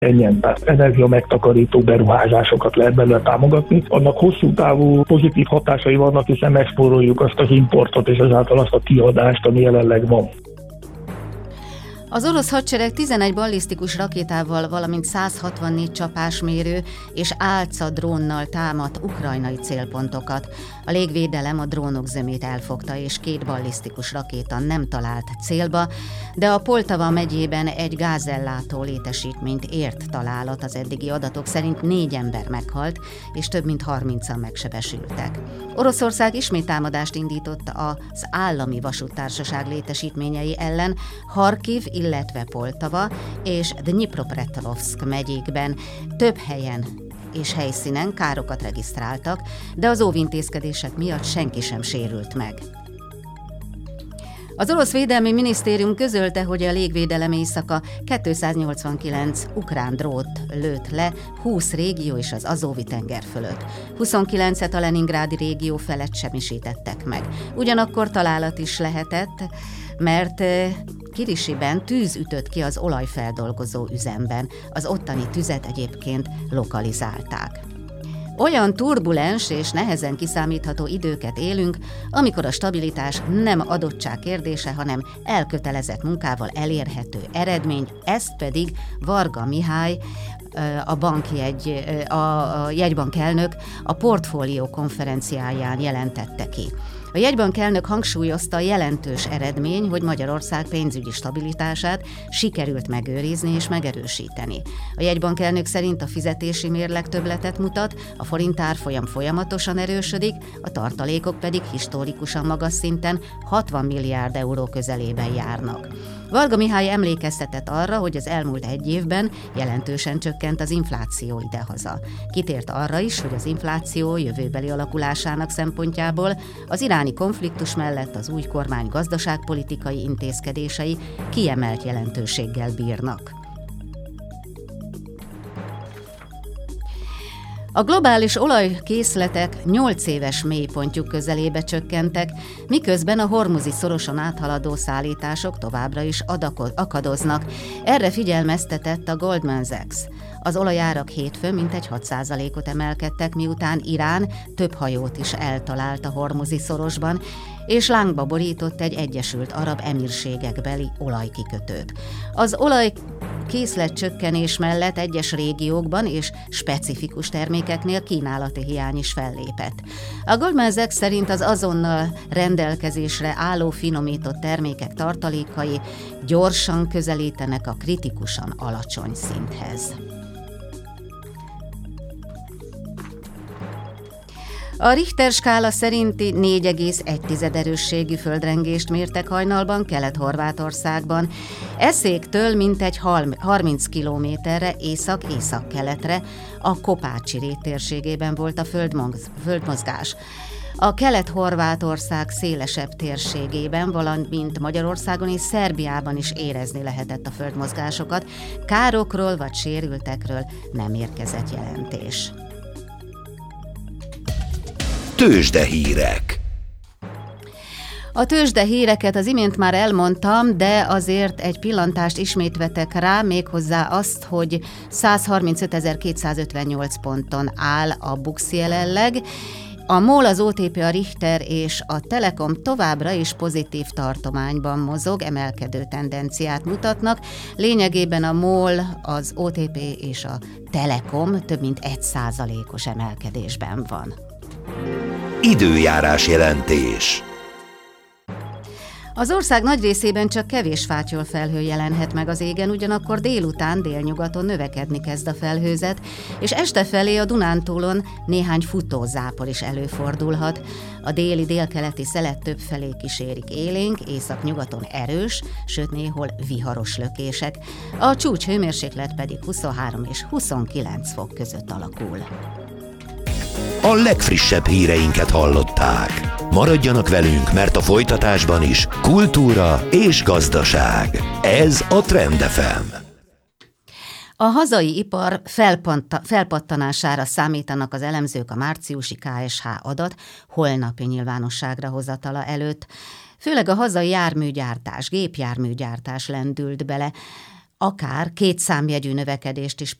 ennyien, tehát energia megtakarító beruházásokat lehet belőle támogatni. Annak hosszú távú pozitív hatásai vannak, hiszen megspóroljuk azt az importot és ezáltal azt a kiadást, ami jelenleg van. Az orosz hadsereg 11 ballisztikus rakétával, valamint 164 csapásmérő és álca drónnal támadt ukrajnai célpontokat. A légvédelem a drónok zömét elfogta, és 2 ballisztikus rakéta nem talált célba, de a Poltava megyében egy gázellátó létesítményt ért találat. Az eddigi adatok szerint 4 ember meghalt, és több mint 30-an megsebesültek. Oroszország ismét támadást indított az állami vasúttársaság létesítményei ellen, Harkiv, illetve Poltava és Dnipropetrovszk megyékben. Több helyen és helyszínen károkat regisztráltak, de az óvintézkedések miatt senki sem sérült meg. Az orosz védelmi minisztérium közölte, hogy a légvédelem éjszaka 289 ukrán drót lőtt le 20 régió és az Azovi-tenger fölött. 29-et a Leningrádi régió felett semmisítettek meg. Ugyanakkor találat is lehetett, mert Kirisiben tűz ütött ki az olajfeldolgozó üzemben. Az ottani tüzet egyébként lokalizálták. Olyan turbulens és nehezen kiszámítható időket élünk, amikor a stabilitás nem adottság kérdése, hanem elkötelezett munkával elérhető eredmény, ezt pedig Varga Mihály, a jegybank elnök a portfólió konferenciáján jelentette ki. A jegybank elnök hangsúlyozta, jelentős eredmény, hogy Magyarország pénzügyi stabilitását sikerült megőrizni és megerősíteni. A jegybank elnök szerint a fizetési mérleg többletet mutat, a forint árfolyam folyamatosan erősödik, a tartalékok pedig historikusan magas szinten 60 milliárd euró közelében járnak. Varga Mihály emlékeztetett arra, hogy az elmúlt 1 évben jelentősen csökkent az infláció idehaza. Kitért arra is, hogy az infláció jövőbeli alakulásának szempontjából az iráni konfliktus mellett az új kormány gazdaságpolitikai intézkedései kiemelt jelentőséggel bírnak. A globális olajkészletek 8 éves mélypontjuk közelébe csökkentek, miközben a hormuzi szoroson áthaladó szállítások továbbra is akadoznak. Erre figyelmeztetett a Goldman Sachs. Az olajárak hétfőn mintegy 6%-ot emelkedtek, miután Irán több hajót is eltalált a hormuzi szorosban, és lángba borított egy Egyesült Arab Emírségekbeli olajkikötőt. Az olajkészletcsökkenés mellett egyes régiókban és specifikus termékeknél kínálati hiány is fellépett. A Goldman Sachs szerint az azonnal rendelkezésre álló finomított termékek tartalékai gyorsan közelítenek a kritikusan alacsony szinthez. A Richter skála szerinti 4,1 erősségű földrengést mértek hajnalban Kelet-Horvátországban. Eszéktől mintegy 30 kilométerre észak-észak-keletre a Kopácsi térségében volt a földmozgás. A Kelet-Horvátország szélesebb térségében, valamint Magyarországon és Szerbiában is érezni lehetett a földmozgásokat. Károkról vagy sérültekről nem érkezett jelentés. Tőzsdehírek. A tőzsdehíreket az imént már elmondtam, de azért egy pillantást ismét vetek rá, méghozzá azt, hogy 135.258 ponton áll a BUX jelenleg. A MOL, az OTP, a Richter és a Telekom továbbra is pozitív tartományban mozog, emelkedő tendenciát mutatnak. Lényegében a MOL, az OTP és a Telekom több mint 1%-os emelkedésben van. Időjárás jelentés. Az ország nagy részében csak kevés fátyolfelhő jelenhet meg az égen, ugyanakkor délután délnyugaton növekedni kezd a felhőzet, és este felé a Dunántúlon néhány futózápor is előfordulhat. A déli délkeleti szelet többfelé kísérik élénk, északnyugaton erős, sőt néhol viharos lökések. A csúcshőmérséklet pedig 23 és 29 fok között alakul. A legfrissebb híreinket hallották. Maradjanak velünk, mert a folytatásban is kultúra és gazdaság. Ez a Trend FM. A hazai ipar felpattanására számítanak az elemzők a márciusi KSH adat holnapi nyilvánosságra hozatala előtt. Főleg a hazai járműgyártás, gépjárműgyártás lendült bele. akár 2 számjegyű növekedést is